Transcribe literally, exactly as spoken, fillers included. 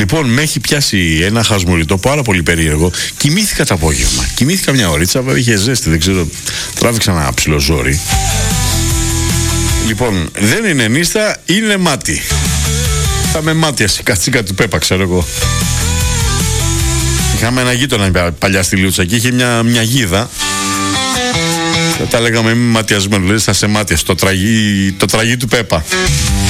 Λοιπόν, με έχει πιάσει ένα χασμουριτό πάρα πολύ περίεργο. Κοιμήθηκα το απόγευμα. Κοιμήθηκα μια ωρίτσα, βέβαια είχε ζέστη, δεν ξέρω. Τράβηξα ένα ψηλό ζόρι. Λοιπόν, δεν είναι νύστα, είναι μάτι. Θα με μάτιασε η κατσίκα του Πέπα, ξέρω εγώ. Είχαμε ένα γείτονα παλιά στη Λιούτσα και είχε μια, μια γίδα. Τα λέγαμε είμαι ματιασμένο, λέει θα σε μάτιασε το τραγί, το τραγί του Πέπα.